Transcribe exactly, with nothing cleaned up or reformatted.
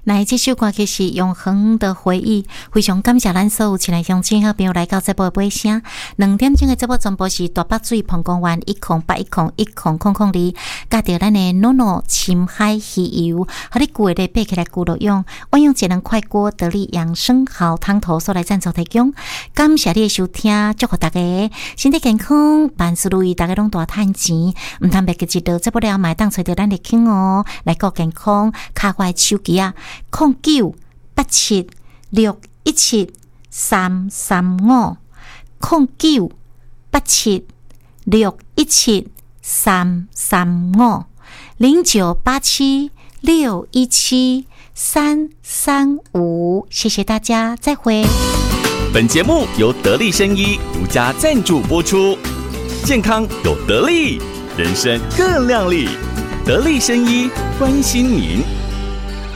来，这首歌曲是《永恒的回忆》，非常感谢咱所有亲爱乡亲好朋友来到节目的尾声。两点钟的节目全部是大北水澎公园一空八一空一空空空里，加着咱的诺诺深海鱼油，和你旧的背起来咕噜用，我用节能快锅得力养生好汤头所来赞助提供。感谢你的收听，祝福大家身体健康，万事如意，大家拢大赚钱。唔通别记得节目了买当找到咱的听哦，来顾健康，卡我的手机啊！空九八七六一七三三五，空九八七六一七三三五，零九八七六一七三三五。谢谢大家，再会。 本节目由得力生医独家赞助播出，健康有得力，人生更亮丽。得力生医关心您。